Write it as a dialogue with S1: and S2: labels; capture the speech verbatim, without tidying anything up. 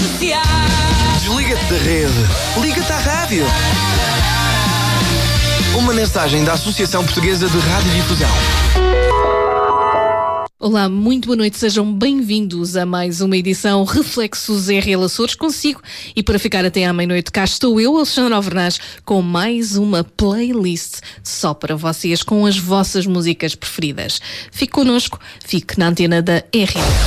S1: Desliga-te da rede. Liga-te à rádio. Uma mensagem da Associação Portuguesa de Radiodifusão.
S2: Olá, muito boa noite, sejam bem-vindos a mais uma edição Reflexos R L Açores consigo, e para ficar até à meia-noite cá estou eu, Alexandra Alvernaz, com mais uma playlist só para vocês, com as vossas músicas preferidas. Fique connosco, fique na antena da R L.